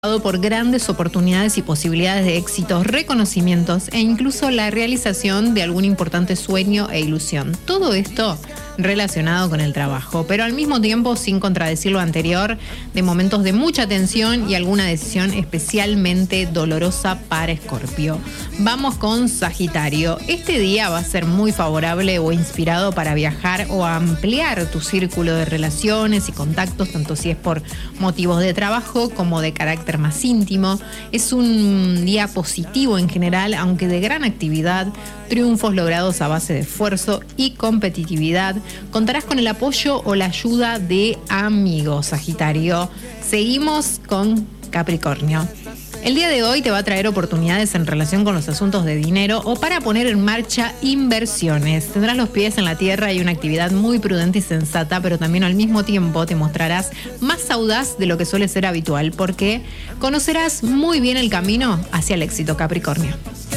por grandes oportunidades y posibilidades de éxitos, reconocimientos e incluso la realización de algún importante sueño e ilusión. Todo esto relacionado con el trabajo, pero al mismo tiempo sin contradecir lo anterior, de momentos de mucha tensión y alguna decisión especialmente dolorosa para Escorpio. Vamos con Sagitario. Este día va a ser muy favorable o inspirado para viajar o ampliar tu círculo de relaciones y contactos, tanto si es por motivos de trabajo como de carácter más íntimo. Es un día positivo en general, aunque de gran actividad, triunfos logrados a base de esfuerzo y competitividad. Contarás con el apoyo o la ayuda de amigos, Sagitario. Seguimos con Capricornio. El día de hoy te va a traer oportunidades en relación con los asuntos de dinero o para poner en marcha inversiones. Tendrás los pies en la tierra y una actividad muy prudente y sensata, pero también al mismo tiempo te mostrarás más audaz de lo que suele ser habitual, porque conocerás muy bien el camino hacia el éxito, Capricornio.